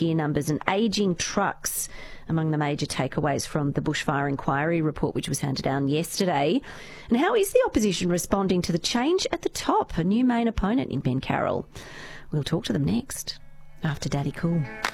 volunteer numbers and ageing trucks among the major takeaways from the Bushfire Inquiry report, which was handed down yesterday. And how is the opposition responding to the change at the top? A new main opponent in Ben Carroll. We'll talk to them next, after Daddy Cool.